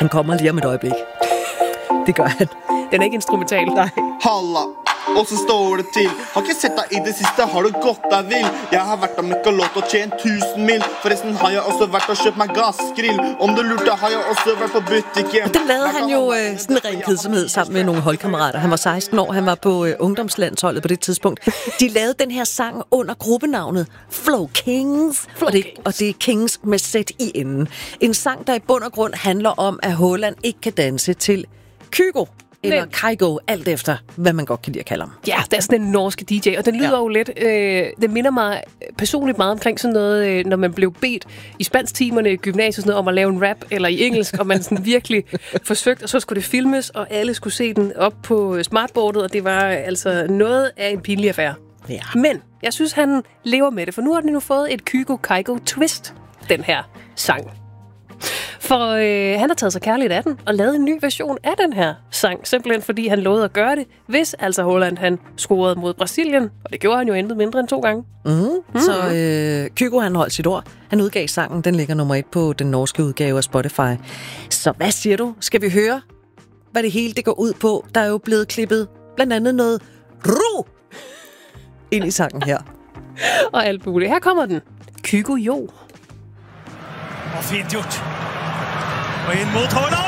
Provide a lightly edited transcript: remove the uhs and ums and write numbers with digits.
Han kommer lige om et øjeblik. Det gør han. Den er ikke instrumental. Nej. Halla, og så står det til. Har ikke set dig i det sidste, har du gått dig vild? Jeg har vært og mykket låt og tjent 1000 mil. Forresten har jeg også vært og købt mig gasgrill. Om du lurte, har jeg også vært på butikken. Den lavede han jo sådan en ren kedsomhed sammen med nogle holdkammerater. Han var 16 år, han var på ungdomslandsholdet på det tidspunkt. De lavede den her sang under gruppenavnet Flow Kings. Og det er Kings med sæt i enden. En sang, der i bund og grund handler om, at Haaland ikke kan danse til Kygo. Eller Kygo, alt efter, hvad man godt kan lide at kalde ham. Ja, det er sådan en norske DJ, og den lyder jo lidt... det minder mig personligt meget omkring sådan noget, når man blev bedt i spansktimerne i gymnasiet sådan noget, om at lave en rap, eller i engelsk, og man sådan virkelig forsøgte, og så skulle det filmes, og alle skulle se den op på smartboardet, og det var altså noget af en pinlig affære. Ja. Men jeg synes, han lever med det, for nu har den nu fået et Kygo-Kygo-twist, den her sang. For han har taget sig kærligt af den og lavet en ny version af den her sang, simpelthen fordi han lovede at gøre det, hvis altså Haaland han scorede mod Brasilien, og det gjorde han jo intet mindre end 2 gange. Så Kygo han holdt sit ord. Han udgav sangen, den ligger nummer 1 på den norske udgave af Spotify. Så hvad siger du? Skal vi høre, hvad det hele det går ud på? Der er jo blevet klippet blandt andet noget ro ind i sangen her. Og alt muligt. Her kommer den. Kygo jo. Og fint gjort. Og ind mod Haaland!